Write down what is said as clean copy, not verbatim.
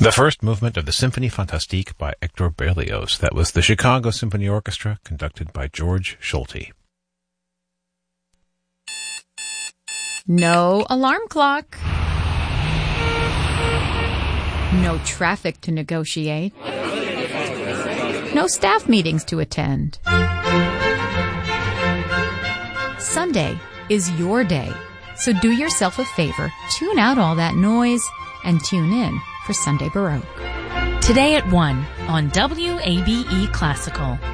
The first movement of the Symphonie Fantastique by Hector Berlioz. That was the Chicago Symphony Orchestra, conducted by George Solti. No alarm clock. No traffic to negotiate. No staff meetings to attend. Sunday is your day, so do yourself a favor, tune out all that noise, and tune in for Sunday Baroque. Today at 1 on WABE Classical.